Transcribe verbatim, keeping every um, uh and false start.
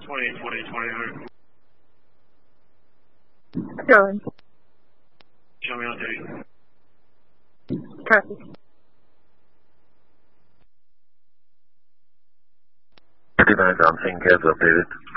twenty, twenty, twenty. Going. Show me on three. Copy. fifty-nine, I'm seeing cabs updated.